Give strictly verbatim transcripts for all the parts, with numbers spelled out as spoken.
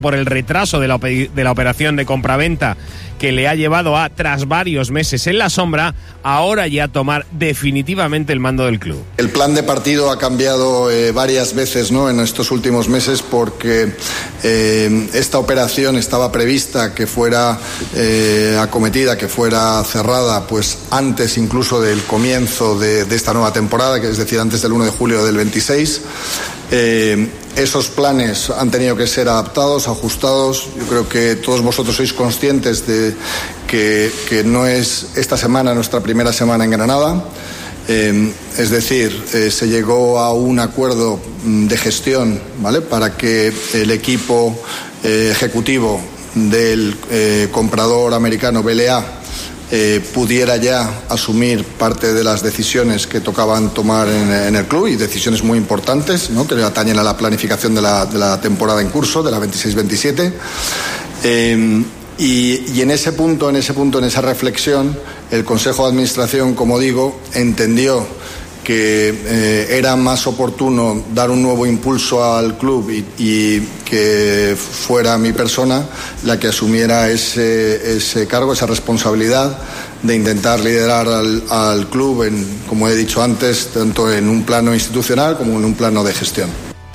por el retraso de la, de la operación de compraventa que le ha llevado a, tras varios meses en la sombra, ahora ya tomar definitivamente el mando del club. El plan de partido ha cambiado eh, varias veces, ¿no?, en estos últimos meses, porque eh, esta operación estaba prevista que fuera eh, acometida, que fuera cerrada, pues antes incluso del comienzo de, de esta nueva temporada, que es decir, antes del uno de julio del veintiséis. Eh, esos planes han tenido que ser adaptados, ajustados. Yo creo que todos vosotros sois conscientes de que, que no es esta semana nuestra primera semana en Granada. Eh, es decir, eh, se llegó a un acuerdo de gestión, ¿vale?, para que el equipo eh, ejecutivo del eh, comprador americano B L A Eh, pudiera ya asumir parte de las decisiones que tocaban tomar en, en el club, y decisiones muy importantes, ¿no?, que atañen a la planificación de la, de la temporada en curso, de la veintiséis veintisiete. Eh, y, y en ese punto, en ese punto, en esa reflexión, el Consejo de Administración, como digo, entendió que eh, era más oportuno dar un nuevo impulso al club y, y que fuera mi persona la que asumiera ese, ese cargo, esa responsabilidad de intentar liderar al, al club, en, como he dicho antes, tanto en un plano institucional como en un plano de gestión.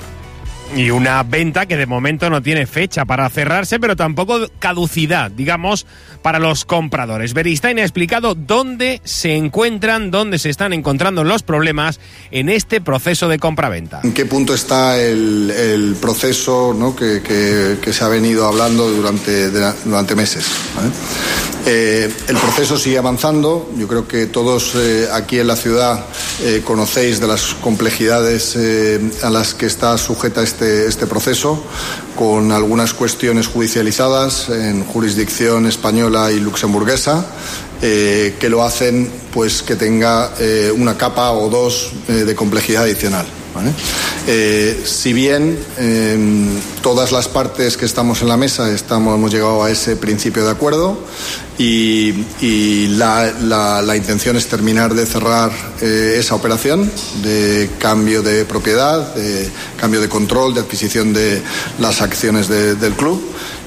Y una venta que de momento no tiene fecha para cerrarse, pero tampoco caducidad, digamos, para los compradores. Beristain ha explicado dónde se encuentran, dónde se están encontrando los problemas en este proceso de compraventa. ¿En qué punto está el, el proceso, ¿no?, que, que, que se ha venido hablando durante, de, durante meses? ¿Vale? Eh, el proceso sigue avanzando. Yo creo que todos eh, aquí en la ciudad eh, conocéis de las complejidades eh, a las que está sujeta este, este proceso, con algunas cuestiones judicializadas en jurisdicción española y luxemburguesa, eh, que lo hacen pues que tenga eh, una capa o dos eh, de complejidad adicional. ¿Vale? Eh, si bien eh, todas las partes que estamos en la mesa estamos, hemos llegado a ese principio de acuerdo, y, y la, la, la intención es terminar de cerrar eh, esa operación de cambio de propiedad, de cambio de control, de adquisición de las acciones de, del club.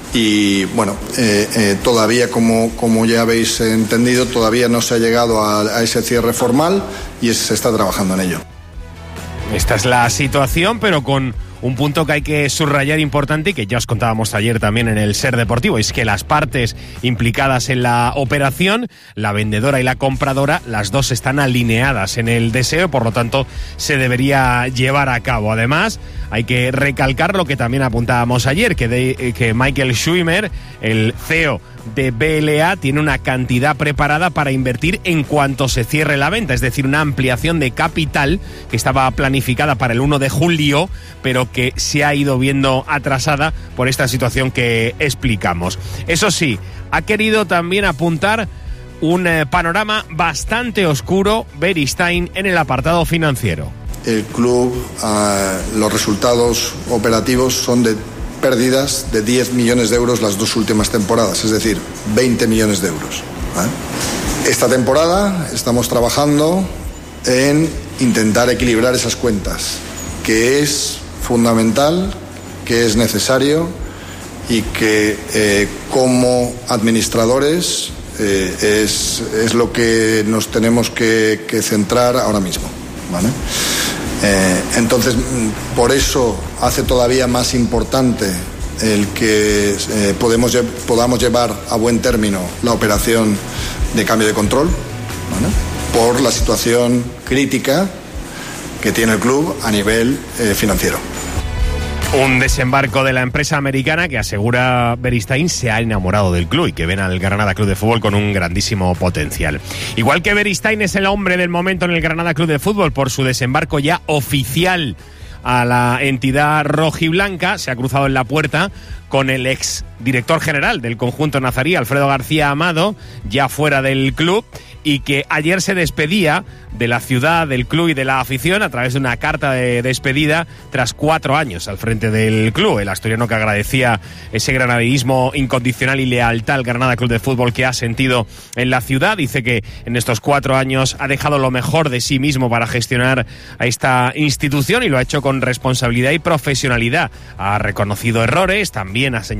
Y bueno, eh, eh, todavía, como, como ya habéis entendido, todavía no se ha llegado a, a ese cierre formal, y se está trabajando en ello. Esta es la situación, pero con un punto que hay que subrayar importante y que ya os contábamos ayer también en el Ser Deportivo, es que las partes implicadas en la operación, la vendedora y la compradora, las dos están alineadas en el deseo, por lo tanto se debería llevar a cabo. Además, hay que recalcar lo que también apuntábamos ayer, que, de, que Michael Schumer, el C E O de B L A, tiene una cantidad preparada para invertir en cuanto se cierre la venta, es decir, una ampliación de capital que estaba planificada para el uno de julio, pero que se ha ido viendo atrasada por esta situación que explicamos. Eso sí, ha querido también apuntar un eh, panorama bastante oscuro Beristain en el apartado financiero. El club, uh, los resultados operativos son de pérdidas de diez millones de euros las dos últimas temporadas, es decir, veinte millones de euros. ¿eh? Esta temporada estamos trabajando en intentar equilibrar esas cuentas, que es fundamental, que es necesario, y que eh, como administradores eh, es, es lo que nos tenemos que, que centrar ahora mismo. ¿Vale? Eh, entonces, por eso hace todavía más importante el que eh, podemos, podamos llevar a buen término la operación de cambio de control, ¿vale?, por la situación crítica que tiene el club a nivel eh, financiero. Un desembarco de la empresa americana que, asegura Beristain, se ha enamorado del club y que ven al Granada Club de Fútbol con un grandísimo potencial. Igual que Beristain es el hombre del momento en el Granada Club de Fútbol por su desembarco ya oficial a la entidad rojiblanca, se ha cruzado en la puerta con el ex director general del conjunto nazarí, Alfredo García Amado, ya fuera del club, y que ayer se despedía de la ciudad, del club y de la afición a través de una carta de despedida tras cuatro años al frente del club. El asturiano que agradecía ese granadismo incondicional y lealtad al Granada Club de Fútbol que ha sentido en la ciudad. Dice que en estos cuatro años ha dejado lo mejor de sí mismo para gestionar a esta institución y lo ha hecho con responsabilidad y profesionalidad. Ha reconocido errores, también ha señalado